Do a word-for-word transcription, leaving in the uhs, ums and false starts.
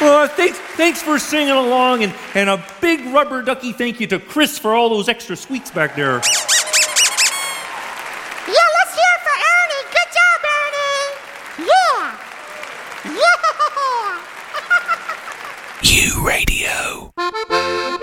Uh, thanks, thanks for singing along, and, and a big rubber ducky thank you to Chris for all those extra squeaks back there. Yeah, let's hear it for Ernie. Good job, Ernie. Yeah. Yeah. U Radio.